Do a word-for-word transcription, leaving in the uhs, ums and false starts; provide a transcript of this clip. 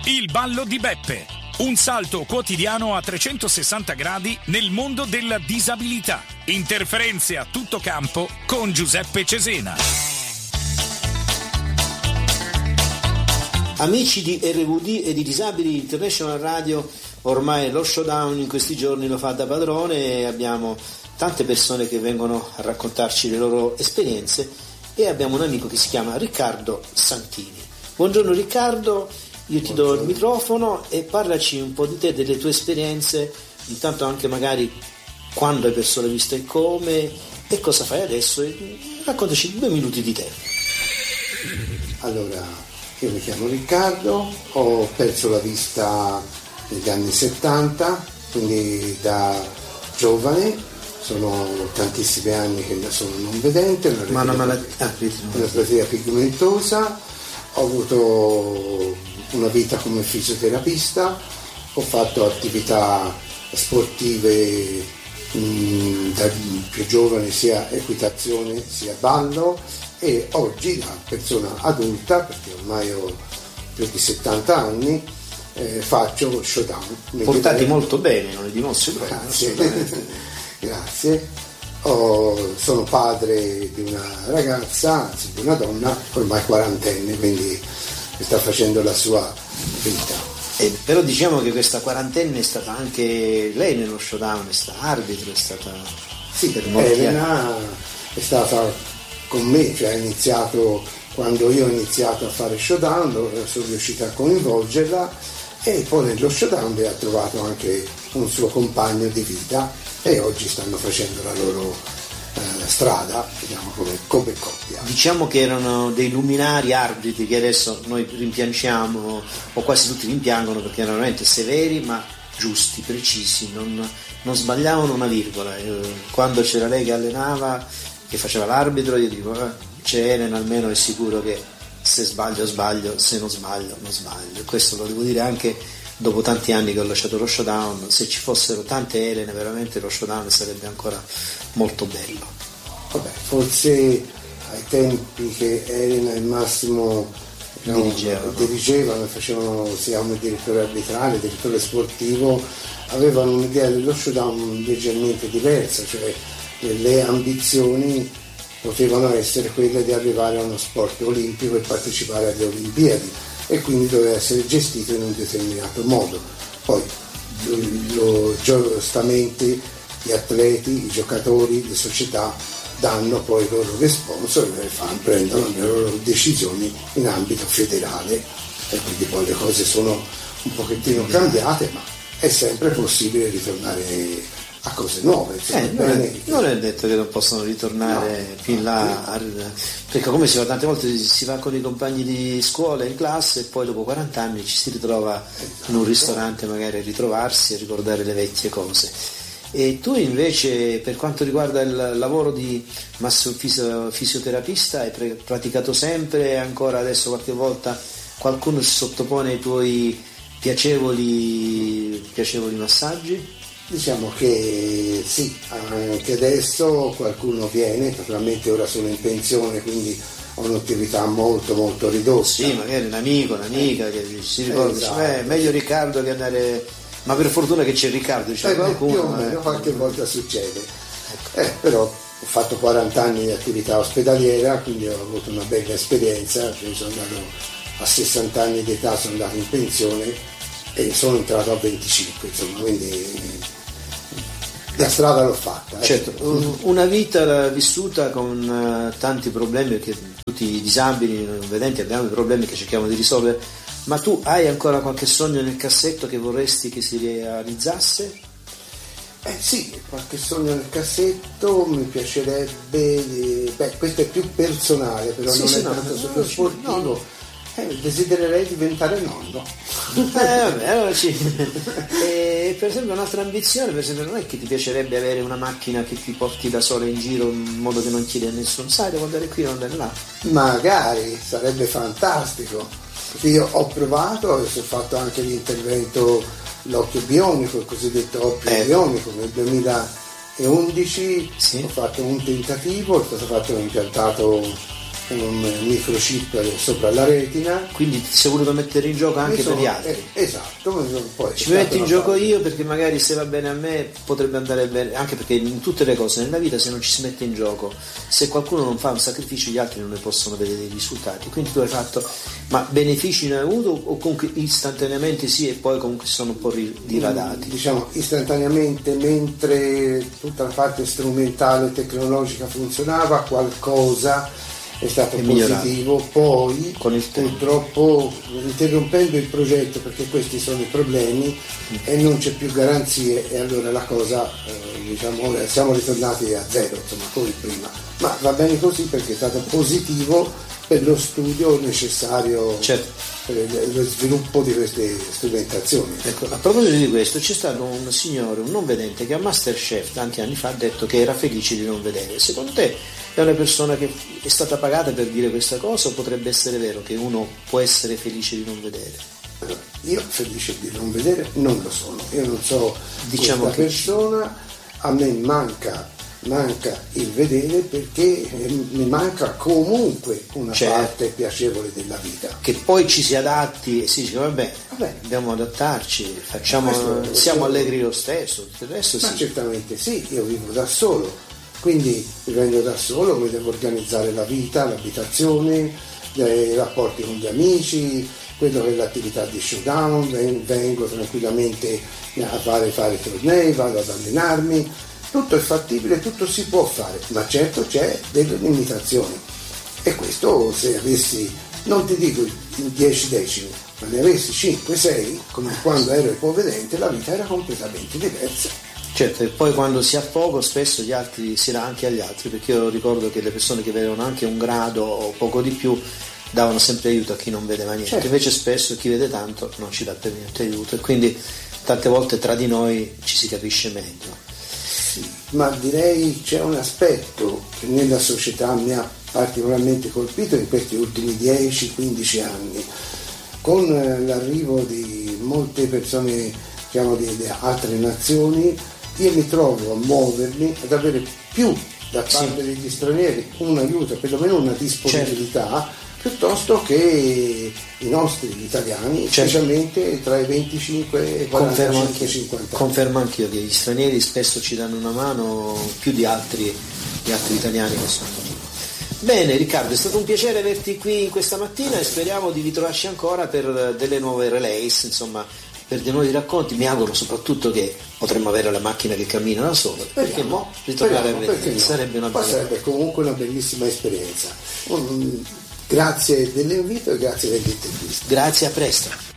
Il ballo di Beppe. Un salto quotidiano a trecentosessanta gradi nel mondo della disabilità. Interferenze a tutto campo con Giuseppe Cesena. Amici di R V D e di Disabili International Radio, ormai lo showdown in questi giorni lo fa da padrone e abbiamo tante persone che vengono a raccontarci le loro esperienze e abbiamo un amico che si chiama Riccardo Santini. Buongiorno Riccardo, io ti do il microfono e parlaci un po' di te, delle tue esperienze, intanto anche magari quando hai perso la vista e come e cosa fai adesso, e raccontaci due minuti di te. Allora, io mi chiamo Riccardo, ho perso la vista negli anni settanta, quindi da giovane, sono tantissimi anni che sono non vedente, una Ma una malattia ah, retinopatia pigmentosa, ho avuto una vita come fisioterapista, ho fatto attività sportive mh, da più giovane, sia equitazione sia ballo, e oggi da persona adulta, perché ormai ho più di settanta anni, eh, faccio showdown. Portati molto bene, non le dimostri proprio. Grazie. Grazie. Oh, sono padre di una ragazza, anzi di una donna, ormai quarantenne, quindi sta facendo la sua vita. Eh, però diciamo che questa quarantenne è stata anche lei nello showdown, è stata arbitro, è stata... Sì, per Elena è stata con me, cioè ha iniziato quando io ho iniziato a fare showdown, sono riuscita a coinvolgerla e poi nello showdown ha trovato anche un suo compagno di vita e oggi stanno facendo la loro eh, strada, diciamo, come, come coppia. Diciamo che erano dei luminari arbitri che adesso noi rimpiangiamo, o quasi tutti rimpiangono, perché erano veramente severi ma giusti, precisi, non, non sbagliavano una virgola. Quando c'era lei che allenava, che faceva l'arbitro, io dico eh, c'è Elena, almeno è sicuro che se sbaglio sbaglio, se non sbaglio non sbaglio. Questo lo devo dire anche dopo tanti anni che ho lasciato lo showdown. Se ci fossero tante Elene veramente lo showdown sarebbe ancora molto bello. Vabbè, forse ai tempi che Elena e Massimo no, dirigevano. dirigevano, facevano sia come direttore arbitrale, direttore sportivo, avevano un'idea dello showdown leggermente diversa, cioè le ambizioni potevano essere quelle di arrivare a uno sport olimpico e partecipare alle Olimpiadi, e quindi doveva essere gestito in un determinato modo. Poi lo, giustamente gli atleti, i giocatori, le società danno poi i loro sponsor e fanno, prendono le loro decisioni in ambito federale, e quindi poi le cose sono un pochettino cambiate, ma è sempre possibile ritornare a cose nuove. Eh, non, è, non è detto che non possano ritornare no, più in là, no. Perché come si va tante volte, si va con i compagni di scuola in classe e poi dopo quaranta anni ci si ritrova esatto. in un ristorante magari a ritrovarsi e ricordare le vecchie cose. E tu invece, per quanto riguarda il lavoro di masso fisio, fisioterapista, hai pre- praticato sempre, ancora adesso qualche volta qualcuno si sottopone ai tuoi piacevoli, piacevoli massaggi? Diciamo che sì, anche adesso qualcuno viene, naturalmente ora sono in pensione, quindi ho un'attività molto molto ridotta. Sì, magari un amico, un'amica che si ricorda, esatto. Dice, meglio Riccardo che andare, ma per fortuna che c'è Riccardo, dice eh, qualcuno. Più o meno, eh. qualche volta succede. Ecco. Eh, però ho fatto quaranta anni di attività ospedaliera, quindi ho avuto una bella esperienza, cioè sono andato a sessanta anni di età, sono andato in pensione e sono entrato a venticinque, insomma, quindi la strada l'ho fatta. Eh. Certo, una vita vissuta con uh, tanti problemi, perché tutti i disabili, non vedenti abbiamo i problemi che cerchiamo di risolvere, ma tu hai ancora qualche sogno nel cassetto che vorresti che si realizzasse? Eh sì, qualche sogno nel cassetto, mi piacerebbe, beh questo è più personale, però sì, non sì, è no, tanto sullo sportivo. No, no. Eh, desidererei diventare nonno. Eh, vabbè, allora sì. E per esempio un'altra ambizione, per esempio, non è che ti piacerebbe avere una macchina che ti porti da sola in giro in modo che non chiedi a nessuno, sai, devo andare qui, devo andare là. Magari, sarebbe fantastico. Io ho provato, ho fatto anche l'intervento, l'occhio bionico, il cosiddetto occhio eh. bionico nel duemilaundici, sì. Ho fatto un tentativo, è stato fatto un impiantato un microchip sopra la retina. Quindi ti sei voluto mettere in gioco anche sono, per gli altri. Eh, esatto. Poi ci metto in gioco parte. Io, perché magari se va bene a me potrebbe andare bene, anche perché in tutte le cose nella vita, se non ci si mette in gioco, se qualcuno non fa un sacrificio, gli altri non ne possono vedere i risultati. Quindi tu hai fatto, ma benefici ne hai avuto o comunque istantaneamente sì, e poi comunque sono un po' diradati? Diciamo istantaneamente, mentre tutta la parte strumentale tecnologica funzionava, qualcosa è stato è positivo, poi con il purtroppo interrompendo il progetto, perché questi sono i problemi mm. e non c'è più garanzie, e allora la cosa eh, diciamo siamo ritornati a zero, insomma, come prima, ma va bene così perché è stato positivo per lo studio necessario, certo, per lo sviluppo di queste strumentazioni. Ecco, a proposito di questo, c'è stato un signore, un non vedente, che a Masterchef tanti anni fa ha detto che era felice di non vedere. Secondo te è una persona che è stata pagata per dire questa cosa, o potrebbe essere vero che uno può essere felice di non vedere? Allora, io felice di non vedere non lo sono, io non so, diciamo questa che persona, a me manca manca il vedere, perché mi manca comunque una certo. parte piacevole della vita. Che poi ci si adatti e si dice vabbè, vabbè dobbiamo adattarci, facciamo, questo, siamo allegri lo stesso, il resto ma sì. Certamente sì, io vivo da solo, quindi vivendo da solo mi devo organizzare la vita, l'abitazione, i rapporti con gli amici, quello che è l'attività di showdown, vengo tranquillamente a fare, fare tornei, vado ad allenarmi. Tutto è fattibile, tutto si può fare, ma certo c'è delle limitazioni, e questo, se avessi, non ti dico i dieci decimi, ma ne avessi cinque sei, come quando ero ipovedente, la vita era completamente diversa. Certo, e poi quando si ha poco spesso gli altri si dà anche agli altri, perché io ricordo che le persone che vedevano anche un grado o poco di più davano sempre aiuto a chi non vedeva niente, certo. Invece spesso chi vede tanto non ci dà per niente aiuto, e quindi tante volte tra di noi ci si capisce meglio. Sì, ma direi c'è un aspetto che nella società mi ha particolarmente colpito in questi ultimi dieci quindici anni, con l'arrivo di molte persone, diciamo, di, di altre nazioni. Io mi trovo a muovermi, ad avere più da parte sì. degli stranieri un aiuto, perlomeno una disponibilità, certo. piuttosto che i nostri italiani, certo. specialmente tra i venticinque e i quarantacinque cinquanta anni. Confermo anch'io che gli stranieri spesso ci danno una mano più di altri, di altri italiani che sono qui. Bene Riccardo, è stato un piacere averti qui questa mattina e speriamo di ritrovarci ancora per delle nuove relays, insomma, per dei nuovi racconti. Mi auguro soprattutto che potremmo avere la macchina che cammina da sola, perché no? Ritornare a vedere, no? sarebbe una bella sarebbe comunque una bellissima esperienza. Um, grazie dell'invito e grazie dell'intervista. Grazie, a presto.